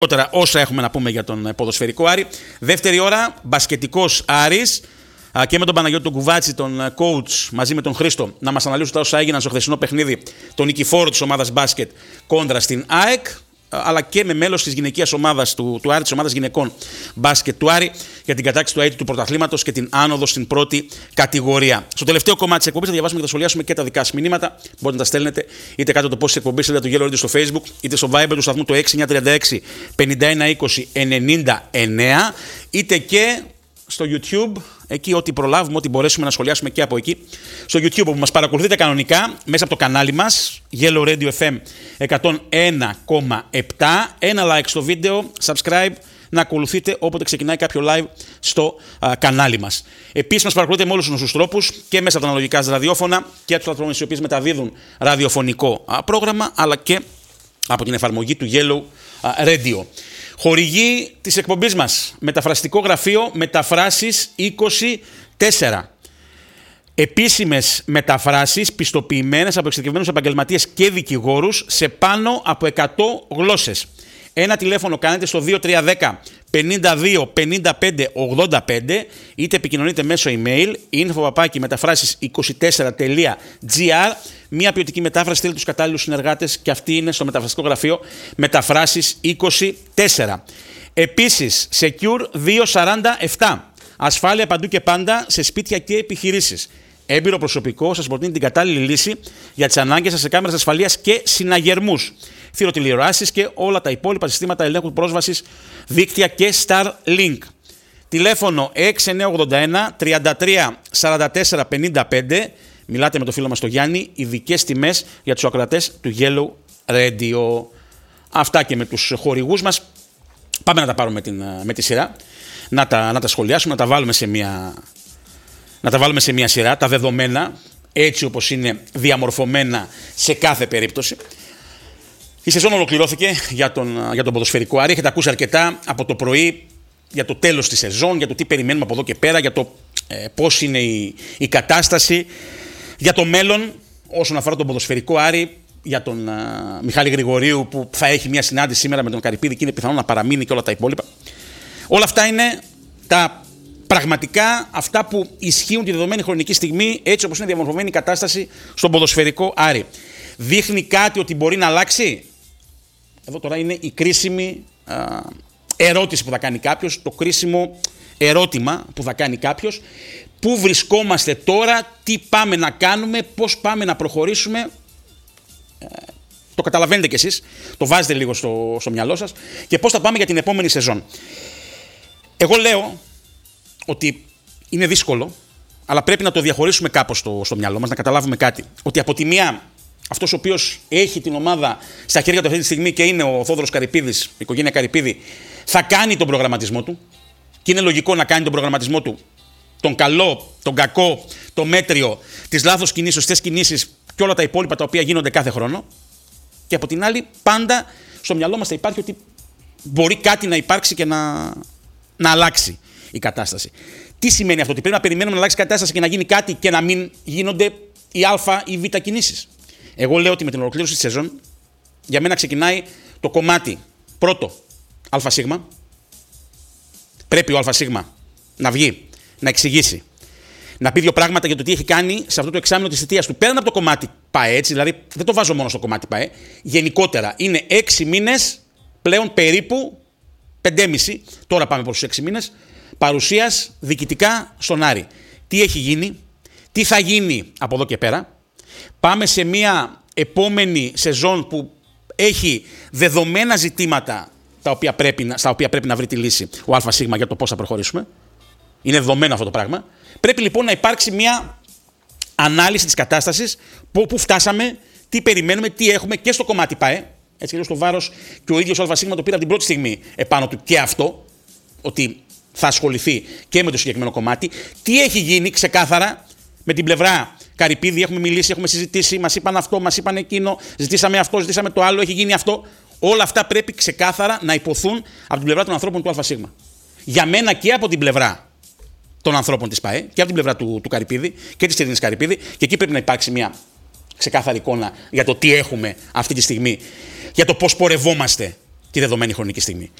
Όσα έχουμε να πούμε για τον ποδοσφαιρικό Άρη. Δεύτερη ώρα, μπασκετικός Άρης και με τον Παναγιώτη τον Κουβάτσι, τον coach, μαζί με τον Χρήστο, να μας αναλύσουν τα όσα έγιναν στο χθεσινό παιχνίδι, τον νικηφόρο της ομάδας μπάσκετ κόντρα στην ΑΕΚ, αλλά και με μέλος της γυναικείας ομάδας του Άρη, της ομάδας γυναικών μπάσκετ του Άρη, για την κατάκτηση του ΑΕΤ του πρωταθλήματος και την άνοδο στην πρώτη κατηγορία. Στο τελευταίο κομμάτι της εκπομπής θα διαβάσουμε και θα σχολιάσουμε και τα δικά σας μηνύματα. Μπορείτε να τα στέλνετε είτε κάτω το post της εκπομπής, είτε το Yellow Radio στο Facebook, είτε στο Viber του σταθμού το 6936 5120 99, είτε και στο YouTube, εκεί ό,τι προλάβουμε, ό,τι μπορέσουμε να σχολιάσουμε και από εκεί. Στο YouTube, όπου μας παρακολουθείτε κανονικά μέσα από το κανάλι μας, Yellow Radio FM 101,7. Ένα like στο βίντεο, subscribe, να ακολουθείτε όποτε ξεκινάει κάποιο live στο κανάλι μας. Επίσης, μας παρακολουθείτε με όλους τους γνωστούς τρόπους και μέσα από τα αναλογικά ραδιόφωνα και από τις πλατφόρμες οι οποίες μεταδίδουν ραδιοφωνικό πρόγραμμα, αλλά και από την εφαρμογή του Yellow Radio. Χορηγή της εκπομπής μας, μεταφραστικό γραφείο Μεταφράσεις 24. Επίσημες μεταφράσεις πιστοποιημένες από εξειδικευμένους επαγγελματίες και δικηγόρους σε πάνω από 100 γλώσσες. Ένα τηλέφωνο κάνετε στο 2310 52 55 85, είτε επικοινωνείτε μέσω email info@μεταφράσεις24.gr. Μια ποιοτική μετάφραση, στείλτε τους κατάλληλους συνεργάτες και αυτή είναι στο μεταφραστικό γραφείο Μεταφράσεις 24. Επίσης, Secure 247. Ασφάλεια παντού και πάντα σε σπίτια και επιχειρήσεις. Έμπειρο προσωπικό σας προτείνει την κατάλληλη λύση για τις ανάγκες σας σε κάμερες ασφαλείας και συναγερμούς, θηροτηλεοράσεις και όλα τα υπόλοιπα συστήματα ελέγχου πρόσβασης, δίκτυα και Starlink. Τηλέφωνο 6981 33 44 55. Μιλάτε με το φίλο μας τον Γιάννη, ειδικές τιμές για τους ακροατές του Yellow Radio. Αυτά και με τους χορηγούς μας. Πάμε να τα πάρουμε με τη σειρά, να τα σχολιάσουμε, να τα βάλουμε σε μια σειρά, τα δεδομένα, έτσι όπως είναι διαμορφωμένα σε κάθε περίπτωση. Η σεζόν ολοκληρώθηκε για τον ποδοσφαιρικό Άρη. Έχετε ακούσει αρκετά από το πρωί για το τέλος της σεζόν, για το τι περιμένουμε από εδώ και πέρα, για το πώς είναι η κατάσταση, για το μέλλον όσον αφορά τον ποδοσφαιρικό Άρη, για τον Μιχάλη Γρηγορίου που θα έχει μια συνάντηση σήμερα με τον Καρυπίδη και είναι πιθανό να παραμείνει και όλα τα υπόλοιπα. Όλα αυτά είναι τα πραγματικά αυτά που ισχύουν τη δεδομένη χρονική στιγμή, έτσι όπως είναι διαμορφωμένη η κατάσταση στον ποδοσφαιρικό Άρη. Δείχνει κάτι ότι μπορεί να αλλάξει? Εδώ τώρα είναι η κρίσιμη ερώτηση που θα κάνει κάποιος, το κρίσιμο ερώτημα που θα κάνει κάποιος. Πού βρισκόμαστε τώρα, τι πάμε να κάνουμε, πώς πάμε να προχωρήσουμε? Το καταλαβαίνετε κι εσείς, το βάζετε λίγο στο μυαλό σας, και πώς θα πάμε για την επόμενη σεζόν. Εγώ λέω ότι είναι δύσκολο, αλλά πρέπει να το διαχωρίσουμε κάπως στο μυαλό μας, να καταλάβουμε κάτι. Ότι από τη μία, αυτός ο οποίος έχει την ομάδα στα χέρια του αυτή τη στιγμή και είναι ο Θόδωρος Καρυπίδης, η οικογένεια Καρυπίδη, θα κάνει τον προγραμματισμό του και είναι λογικό να κάνει τον προγραμματισμό του, τον καλό, τον κακό, το μέτριο, τις λάθος κινήσεις, σωστές κινήσεις και όλα τα υπόλοιπα τα οποία γίνονται κάθε χρόνο. Και από την άλλη, πάντα στο μυαλό μας θα υπάρχει ότι μπορεί κάτι να υπάρξει και να αλλάξει η κατάσταση. Τι σημαίνει αυτό? Ότι πρέπει να περιμένουμε να αλλάξει η κατάσταση και να γίνει κάτι και να μην γίνονται οι Α ή Β κινήσεις? Εγώ λέω ότι με την ολοκλήρωση της σεζόν, για μένα ξεκινάει το κομμάτι πρώτο ΑΣ. Πρέπει ο ΑΣ να βγει, να εξηγήσει, να πει δύο πράγματα για το τι έχει κάνει σε αυτό το εξάμηνο της θητείας του. Πέραν από το κομμάτι ΠΑΕ, έτσι, δηλαδή δεν το βάζω μόνο στο κομμάτι ΠΑΕ, γενικότερα είναι 6 μήνες πλέον περίπου, 5,5, τώρα πάμε προς τους 6 μήνες, παρουσίας διοικητικά στον Άρη. Τι έχει γίνει, τι θα γίνει από εδώ και πέρα? Πάμε σε μια επόμενη σεζόν που έχει δεδομένα ζητήματα στα οποία πρέπει να βρει τη λύση ο ΑΣ για το πώς θα προχωρήσουμε. Είναι δεδομένο αυτό το πράγμα. Πρέπει λοιπόν να υπάρξει μια ανάλυση της κατάστασης, πού φτάσαμε, τι περιμένουμε, τι έχουμε και στο κομμάτι ΠΑΕ. Έτσι και στο βάρος και ο ίδιος ο ΑΣ το πήρε από την πρώτη στιγμή επάνω του και αυτό, ότι θα ασχοληθεί και με το συγκεκριμένο κομμάτι. Τι έχει γίνει ξεκάθαρα με την πλευρά Καρυπίδη? Έχουμε μιλήσει, έχουμε συζητήσει, μας είπαν αυτό, μας είπαν εκείνο, ζητήσαμε αυτό, ζητήσαμε το άλλο, έχει γίνει αυτό. Όλα αυτά πρέπει ξεκάθαρα να υποθούν από την πλευρά των ανθρώπων του ΑΣ. Για μένα και από την πλευρά των ανθρώπων της ΠΑΕ και από την πλευρά του Καρυπίδη και της Ειρήνης Καρυπίδη, και εκεί πρέπει να υπάρξει μια ξεκάθαρη εικόνα για το τι έχουμε αυτή τη στιγμή, για το πώς πορευόμαστε τη δεδομένη χρονική στιγμή.